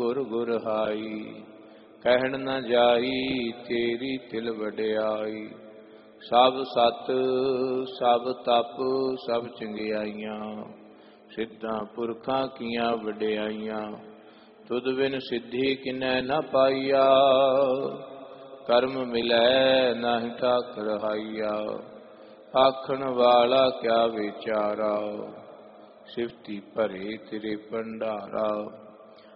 गुर गुर हाई। कहन न जाई तेरी तिल वड्याई। सब सत सब तप सब चंगियाइयां, सिद्धां पुरखां कीयां वड्याइयां। तुद बिन सिद्धि किनै न पाईया, कर्म मिलै नाहि ठाकर हाईया। आखण वाला क्या विचारा, सिफती भरे तेरे भंडारा।